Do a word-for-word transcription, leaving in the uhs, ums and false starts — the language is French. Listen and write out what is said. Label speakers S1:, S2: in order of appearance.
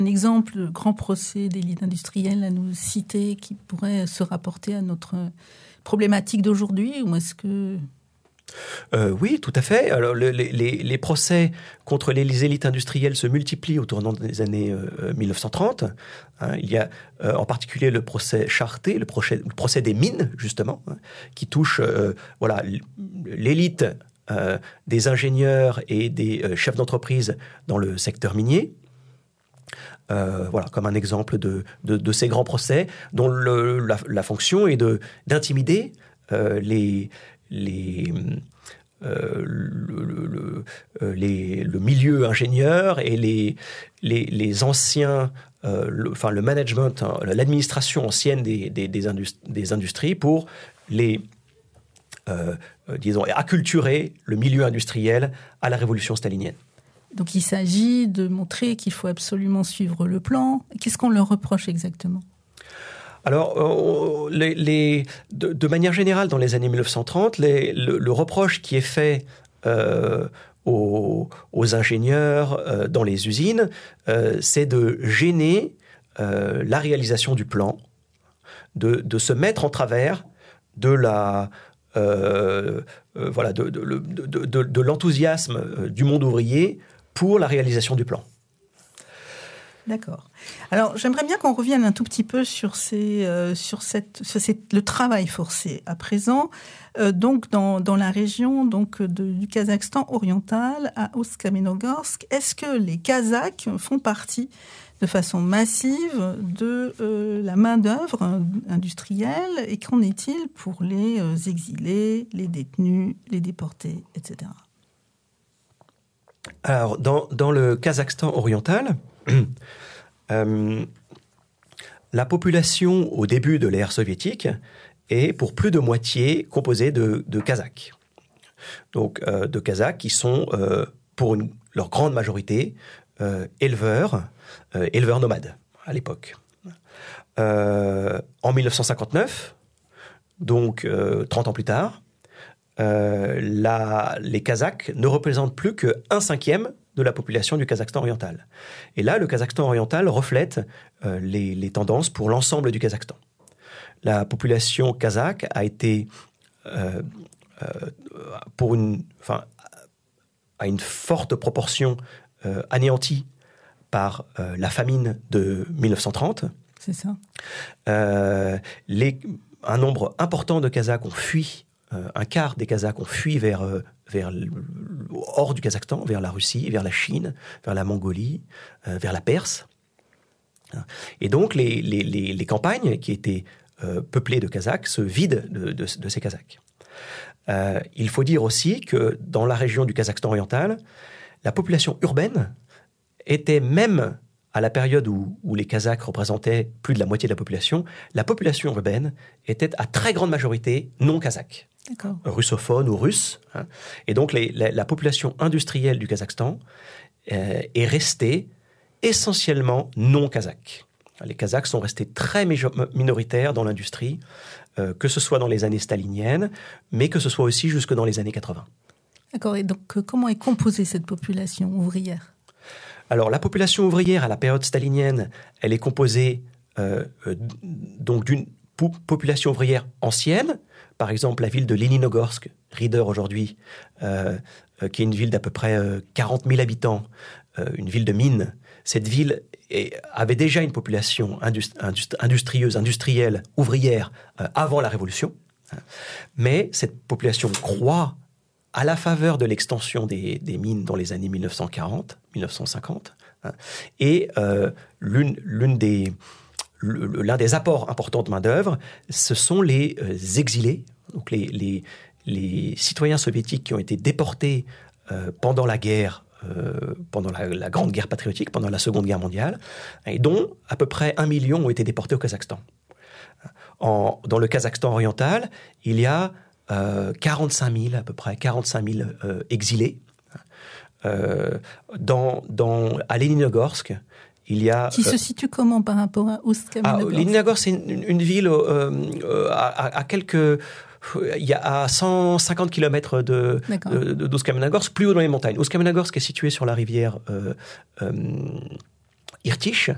S1: Un exemple de grand procès d'élite industrielle à nous citer qui pourrait se rapporter à notre problématique d'aujourd'hui, ou est-ce que...
S2: Euh, oui, tout à fait. Alors, le, les, les procès contre les élites industrielles se multiplient au tournant des années euh, mille neuf cent trente. Hein, il y a euh, en particulier le procès Charté, le procès, le procès des mines, justement, hein, qui touche euh, voilà, l'élite euh, des ingénieurs et des euh, chefs d'entreprise dans le secteur minier. Euh, voilà, comme un exemple de, de, de ces grands procès dont le, la, la fonction est de, d'intimider euh, les... Les, euh, le, le, le, les, le milieu ingénieur et les, les, les anciens, euh, le, enfin le management, hein, l'administration ancienne des, des, des, indust- des industries pour les, euh, disons, acculturer le milieu industriel à la révolution stalinienne.
S1: Donc il s'agit de montrer qu'il faut absolument suivre le plan. Qu'est-ce qu'on leur reproche exactement ?
S2: Alors, euh, les, les, de, de manière générale, dans les années mille neuf cent trente, les, le, le reproche qui est fait euh, aux, aux ingénieurs euh, dans les usines, euh, c'est de gêner euh, la réalisation du plan, de, de se mettre en travers de la... Euh, euh, voilà, de, de, de, de, de l'enthousiasme du monde ouvrier pour la réalisation du plan.
S1: D'accord. Alors, j'aimerais bien qu'on revienne un tout petit peu sur, ces, euh, sur, cette, sur cette, le travail forcé à présent. Euh, donc, dans, dans la région donc, de, du Kazakhstan oriental à Oust-Kamenogorsk, est-ce que les Kazakhs font partie de façon massive de euh, la main-d'œuvre industrielle? Et qu'en est-il pour les euh, exilés, les détenus, les déportés, et cetera?
S2: Alors, dans, dans le Kazakhstan oriental, euh, la population au début de l'ère soviétique est pour plus de moitié composée de, de Kazakhs. Donc, euh, de Kazakhs qui sont, euh, pour une, leur grande majorité, euh, éleveurs, euh, éleveurs nomades à l'époque. Euh, en mille neuf cent cinquante-neuf, donc euh, trente ans plus tard, euh, la, les Kazakhs ne représentent plus qu'un cinquième de la population du Kazakhstan oriental. Et là, le Kazakhstan oriental reflète euh, les, les tendances pour l'ensemble du Kazakhstan. La population kazakh a été, euh, euh, pour une, enfin, à une forte proportion, euh, anéantie par euh, la famine de mille neuf cent trente.
S1: C'est ça.
S2: Euh, les, un nombre important de Kazakhs ont fui. Euh, un quart des Kazakhs ont fui vers, euh, vers hors du Kazakhstan, vers la Russie, vers la Chine, vers la Mongolie, euh, vers la Perse. Et donc, les, les, les, les campagnes qui étaient euh, peuplées de Kazakhs se vident de, de, de ces Kazakhs. Euh, il faut dire aussi que dans la région du Kazakhstan oriental, la population urbaine était même, à la période où, où les Kazakhs représentaient plus de la moitié de la population, la population urbaine était à très grande majorité non kazakh,
S1: D'accord.
S2: russophone ou russe. Hein. Et donc les, la, la population industrielle du Kazakhstan euh, est restée essentiellement non kazakh. Les Kazakhs sont restés très minoritaires dans l'industrie, euh, que ce soit dans les années staliniennes, mais que ce soit aussi jusque dans les années quatre-vingts.
S1: D'accord. Et donc, euh, comment est composée cette population ouvrière ?
S2: Alors, la population ouvrière à la période stalinienne, elle est composée euh, euh, donc d'une po- population ouvrière ancienne. Par exemple, la ville de Leninogorsk, Rieder aujourd'hui, euh, euh, qui est une ville d'à peu près euh, quarante mille habitants, euh, une ville de mines. Cette ville est, avait déjà une population industri- industri- industrieuse, industrielle, ouvrière euh, avant la Révolution. Mais cette population croît à la faveur de l'extension des, des mines dans les années mille neuf cent quarante, mille neuf cent cinquante. Hein, et euh, l'une, l'une des, l'un des apports importants de main-d'œuvre, ce sont les euh, exilés, donc les, les, les citoyens soviétiques qui ont été déportés euh, pendant la guerre, euh, pendant la, la Grande Guerre patriotique, pendant la Seconde Guerre mondiale, et dont à peu près un million ont été déportés au Kazakhstan. En, dans le Kazakhstan oriental, il y a euh, quarante-cinq mille, à peu près quarante-cinq mille euh, exilés. Euh, dans, dans, à Leninogorsk, il y a...
S1: Qui
S2: euh,
S1: se situe comment par rapport à Oust-Kamenogorsk ?
S2: Ah, Leninogorsk, c'est une, une ville euh, euh, à, à quelques... Il y a à cent cinquante kilomètres de, de, de, d'Oust-Kamenogorsk, plus haut dans les montagnes. Oust-Kamenogorsk est situé sur la rivière euh, euh, Irtych,